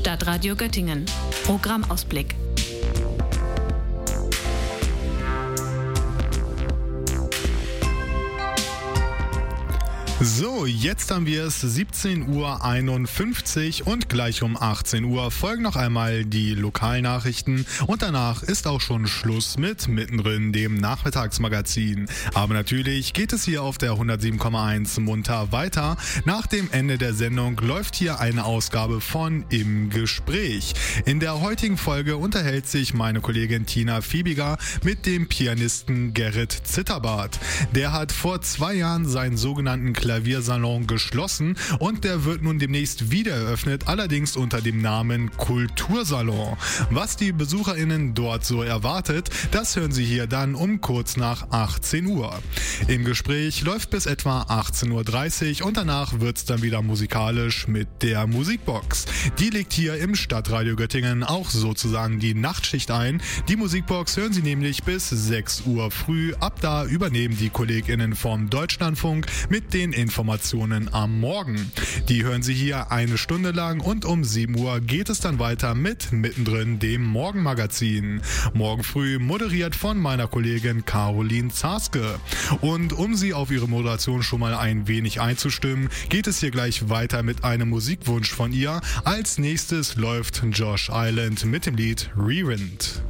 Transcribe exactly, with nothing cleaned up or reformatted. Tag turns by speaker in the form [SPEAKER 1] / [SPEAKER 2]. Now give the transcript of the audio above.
[SPEAKER 1] Stadtradio Göttingen. Programmausblick.
[SPEAKER 2] So, jetzt haben wir es siebzehn Uhr einundfünfzig und gleich um achtzehn Uhr folgen noch einmal die Lokalnachrichten und danach ist auch schon Schluss mit Mittendrin, dem Nachmittagsmagazin. Aber natürlich geht es hier auf der hundertsieben Komma eins munter weiter. Nach dem Ende der Sendung läuft hier eine Ausgabe von Im Gespräch. In der heutigen Folge unterhält sich meine Kollegin Tina Fiebiger mit dem Pianisten Gerrit Zitterbart. Der hat vor zwei Jahren seinen sogenannten Klaviersalon geschlossen und der wird nun demnächst wieder eröffnet, allerdings unter dem Namen Kultursalon. Was die BesucherInnen dort so erwartet, das hören Sie hier dann um kurz nach achtzehn Uhr. Im Gespräch läuft bis etwa achtzehn Uhr dreißig und danach wird's dann wieder musikalisch mit der Musikbox. Die legt hier im Stadtradio Göttingen auch sozusagen die Nachtschicht ein. Die Musikbox hören Sie nämlich bis sechs Uhr früh. Ab da übernehmen die KollegInnen vom Deutschlandfunk mit den Informationen am Morgen. Die hören Sie hier eine Stunde lang und um sieben Uhr geht es dann weiter mit Mittendrin, dem Morgenmagazin. Morgen früh moderiert von meiner Kollegin Caroline Zaske. Und um Sie auf ihre Moderation schon mal ein wenig einzustimmen, geht es hier gleich weiter mit einem Musikwunsch von ihr. Als nächstes läuft Josh Island mit dem Lied Rewind.